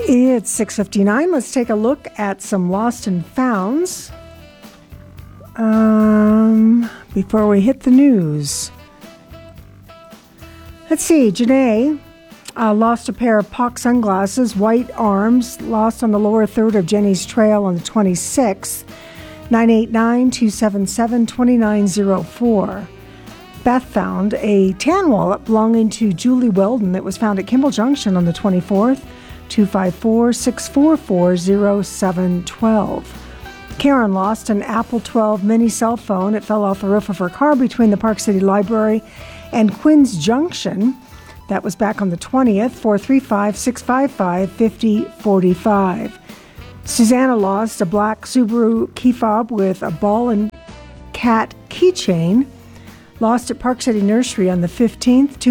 It's 6:59. Let's take a look at some lost and founds before we hit the news. Let's see. Janae lost a pair of POC sunglasses, white arms, lost on the lower third of Jenny's Trail on the 26th. 989-277-2904. Beth found a tan wallet belonging to Julie Weldon that was found at Kimball Junction on the 24th. 254-644-0712. Karen lost an Apple 12 mini cell phone. It fell off the roof of her car between the Park City Library and Quinns Junction. That was back on the 20th, 435-655-5045. Susanna lost a black Subaru key fob with a ball and cat keychain. Lost at Park City Nursery on the 15th,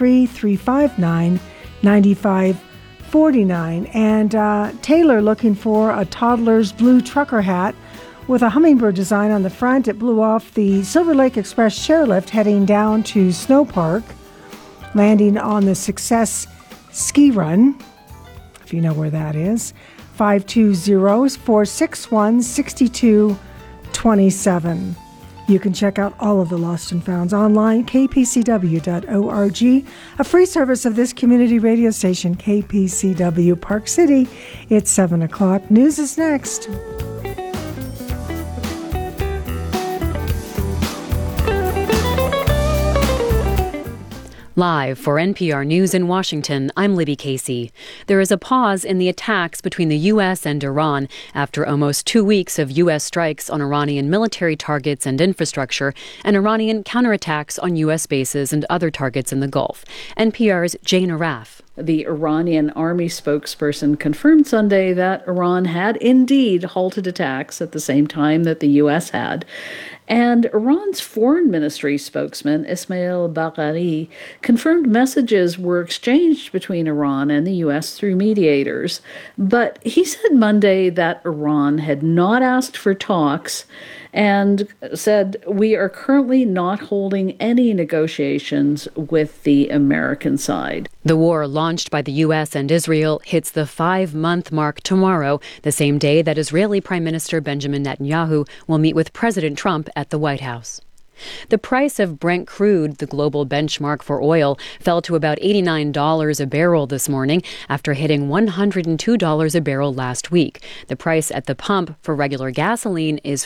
213-359-9549. And Taylor looking for a toddler's blue trucker hat with a hummingbird design on the front. It blew off the Silver Lake Express chairlift heading down to Snow Park, landing on the Success Ski Run, if you know where that is. 520-461-6227. You can check out all of the Lost and Founds online, kpcw.org, a free service of this community radio station, KPCW Park City. It's 7 o'clock. News is next. Live for NPR News in Washington, I'm Libby Casey. There is a pause in the attacks between the U.S. and Iran after almost 2 weeks of U.S. strikes on Iranian military targets and infrastructure and Iranian counterattacks on U.S. bases and other targets in the Gulf. NPR's Jane Araf. The Iranian army spokesperson confirmed Sunday that Iran had indeed halted attacks at the same time that the U.S. had. And Iran's foreign ministry spokesman, Ismail Bagheri, confirmed messages were exchanged between Iran and the U.S. through mediators. But he said Monday that Iran had not asked for talks and said, "We are currently not holding any negotiations with the American side." The war launched by the U.S. and Israel hits the 5-month mark tomorrow, the same day that Israeli Prime Minister Benjamin Netanyahu will meet with President Trump at the White House. The price of Brent crude, the global benchmark for oil, fell to about $89 a barrel this morning after hitting $102 a barrel last week. The price at the pump for regular gasoline is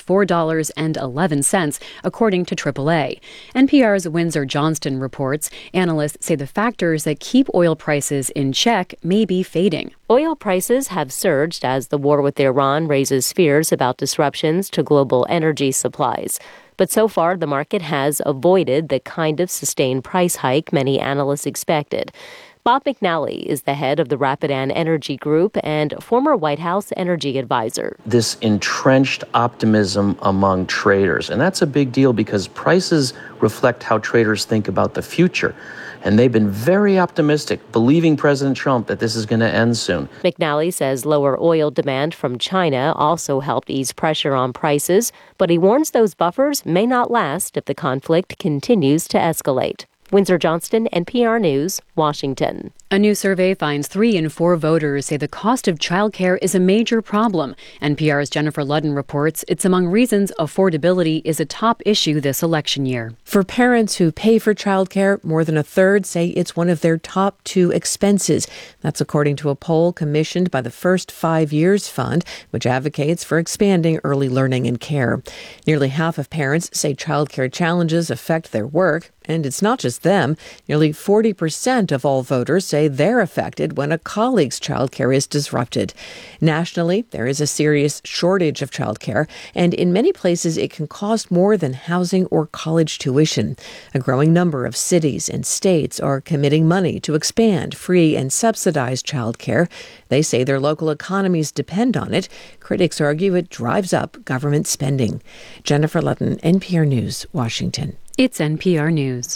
$4.11, according to AAA. NPR's Windsor Johnston reports analysts say the factors that keep oil prices in check may be fading. Oil prices have surged as the war with Iran raises fears about disruptions to global energy supplies. But so far, the market has avoided the kind of sustained price hike many analysts expected. Bob McNally is the head of the Rapidan Energy Group and former White House energy advisor. This entrenched optimism among traders, and that's a big deal because prices reflect how traders think about the future. And they've been very optimistic, believing President Trump that this is going to end soon. McNally says lower oil demand from China also helped ease pressure on prices, but he warns those buffers may not last if the conflict continues to escalate. Windsor Johnston, NPR News, Washington. A new survey finds 3 in 4 voters say the cost of childcare is a major problem. NPR's Jennifer Ludden reports it's among reasons affordability is a top issue this election year. For parents who pay for childcare, more than a third say it's one of their top 2 expenses. That's according to a poll commissioned by the First 5 Years Fund, which advocates for expanding early learning and care. Nearly half of parents say childcare challenges affect their work. And it's not just them. Nearly 40% of all voters say they're affected when a colleague's childcare is disrupted. Nationally, there is a serious shortage of childcare, and in many places it can cost more than housing or college tuition. A growing number of cities and states are committing money to expand free and subsidized childcare. They say their local economies depend on it. Critics argue it drives up government spending. Jennifer Ludden, NPR News, Washington. It's NPR News.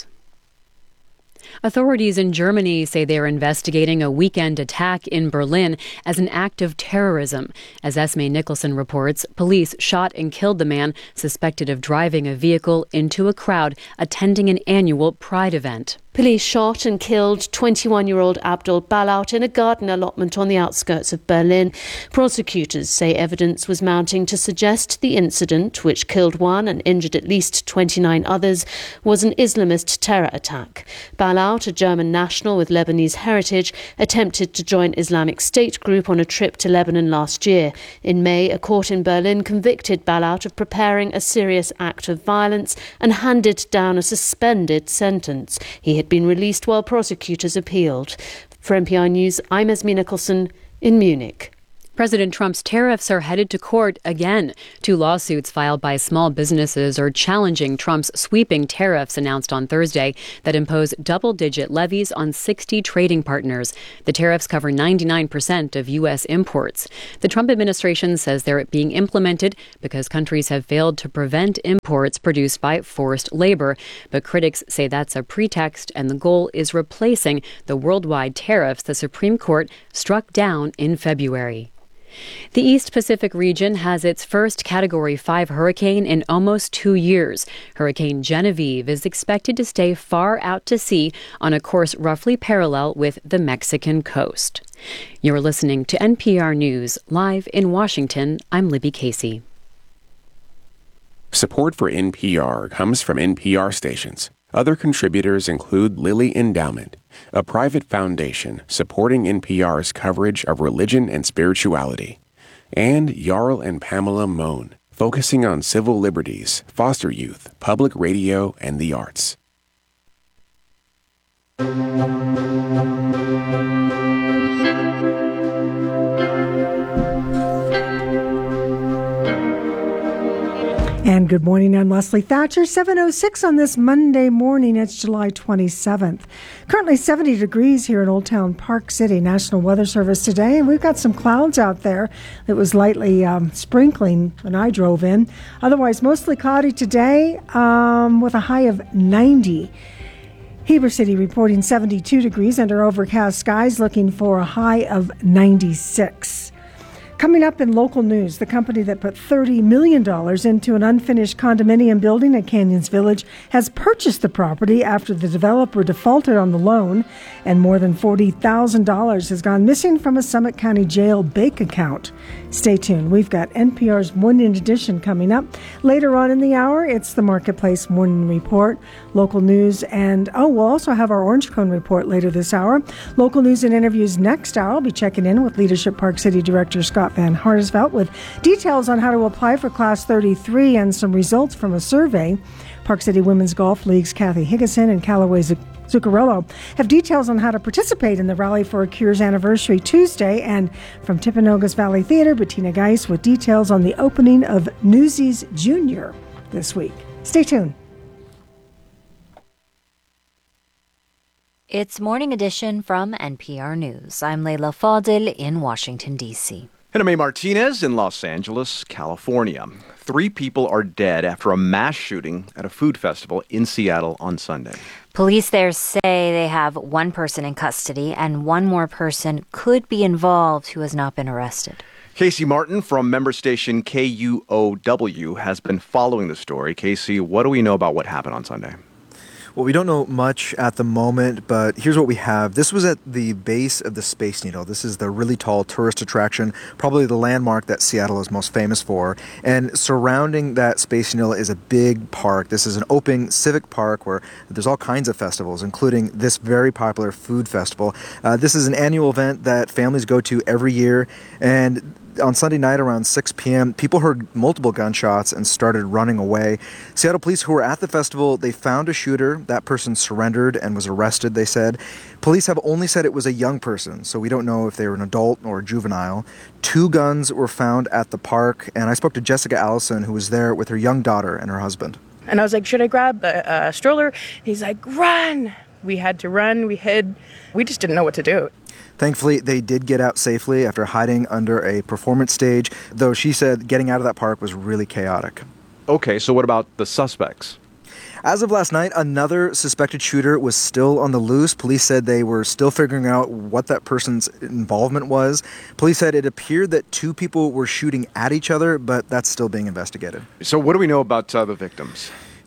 Authorities in Germany say they are investigating a weekend attack in Berlin as an act of terrorism. As Esme Nicholson reports, police shot and killed the man suspected of driving a vehicle into a crowd attending an annual Pride event. Police shot and killed 21-year-old Abdul Balout in a garden allotment on the outskirts of Berlin. Prosecutors say evidence was mounting to suggest the incident, which killed one and injured at least 29 others, was an Islamist terror attack. Balout, a German national with Lebanese heritage, attempted to join Islamic State group on a trip to Lebanon last year. In May, a court in Berlin convicted Balout of preparing a serious act of violence and handed down a suspended sentence. He had been released while prosecutors appealed. For NPR News, I'm Esme Nicholson in Munich. President Trump's tariffs are headed to court again. 2 lawsuits filed by small businesses are challenging Trump's sweeping tariffs announced on Thursday that impose double-digit levies on 60 trading partners. The tariffs cover 99% of U.S. imports. The Trump administration says they're being implemented because countries have failed to prevent imports produced by forced labor. But critics say that's a pretext, and the goal is replacing the worldwide tariffs the Supreme Court struck down in February. The East Pacific region has its first Category 5 hurricane in almost 2 years. Hurricane Genevieve is expected to stay far out to sea on a course roughly parallel with the Mexican coast. You're listening to NPR News. Live in Washington, I'm Libby Casey. Support for NPR comes from NPR stations. Other contributors include Lilly Endowment, a private foundation supporting NPR's coverage of religion and spirituality, and Jarl and Pamela Mohn, focusing on civil liberties, foster youth, public radio, and the arts. And good morning, I'm Leslie Thatcher, 7:06 on this Monday morning. It's July 27th. Currently 70 degrees here in Old Town Park City. National Weather Service today, and we've got some clouds out there. It was lightly sprinkling when I drove in. Otherwise, mostly cloudy today with a high of 90. Heber City reporting 72 degrees under overcast skies, looking for a high of 96. Coming up in local news, the company that put $30 million into an unfinished condominium building at Canyons Village has purchased the property after the developer defaulted on the loan, and more than $40,000 has gone missing from a Summit County Jail bank account. Stay tuned. We've got NPR's Morning Edition coming up. Later on in the hour, it's the Marketplace Morning Report, local news, and we'll also have our Orange Cone Report later this hour. Local news and interviews next hour. I'll be checking in with Leadership Park City Director Scott Van Hardesvelt with details on how to apply for Class 33 and some results from a survey. Park City Women's Golf League's Kathy Higgison and Callaway Zuccarello have details on how to participate in the Rally for a Cure's anniversary Tuesday. And from Timpanogos Valley Theater, Bettina Geis with details on the opening of Newsies Junior this week. Stay tuned. It's Morning Edition from NPR News. I'm Leila Fadil in Washington, D.C. Jenna Martinez in Los Angeles, California. 3 people are dead after a mass shooting at a food festival in Seattle on Sunday. Police there say they have 1 person in custody and 1 more person could be involved who has not been arrested. Casey Martin from member station KUOW has been following the story. Casey, what do we know about what happened on Sunday? Well, we don't know much at the moment, but here's what we have. This was at the base of the Space Needle. This is the really tall tourist attraction, probably the landmark that Seattle is most famous for. And surrounding that Space Needle is a big park. This is an open civic park where there's all kinds of festivals, including this very popular food festival. This is an annual event that families go to every year, and on Sunday night around 6 p.m., people heard multiple gunshots and started running away. Seattle police who were at the festival, they found a shooter. That person surrendered and was arrested, they said. Police have only said it was a young person, so we don't know if they were an adult or a juvenile. 2 guns were found at the park, and I spoke to Jessica Allison, who was there with her young daughter and her husband. And I was like, should I grab a stroller? He's like, run! We had to run. We hid. We just didn't know what to do. Thankfully, they did get out safely after hiding under a performance stage, though she said getting out of that park was really chaotic. Okay, so what about the suspects? As of last night, another suspected shooter was still on the loose. Police said they were still figuring out what that person's involvement was. Police said it appeared that 2 people were shooting at each other, but that's still being investigated. So what do we know about the victims?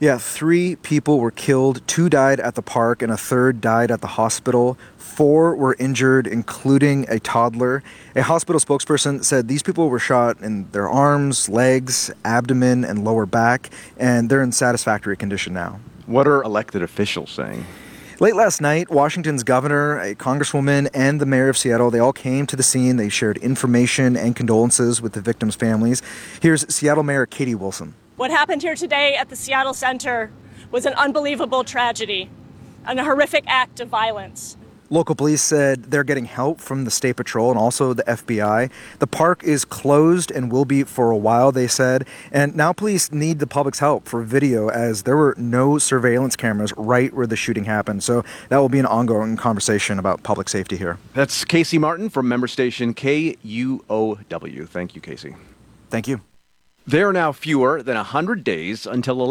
Yeah, 3 people were killed, 2 died at the park, and a third died at the hospital. 4 were injured, including a toddler. A hospital spokesperson said these people were shot in their arms, legs, abdomen, and lower back, and they're in satisfactory condition now. What are elected officials saying? Late last night, Washington's governor, a congresswoman, and the mayor of Seattle, they all came to the scene. They shared information and condolences with the victims' families. Here's Seattle Mayor Katie Wilson. What happened here today at the Seattle Center was an unbelievable tragedy and a horrific act of violence. Local police said they're getting help from the State Patrol and also the FBI. The park is closed and will be for a while, they said. And now police need the public's help for video, as there were no surveillance cameras right where the shooting happened. So that will be an ongoing conversation about public safety here. That's Casey Martin from member station KUOW. Thank you, Casey. Thank you. There are now fewer than 100 days until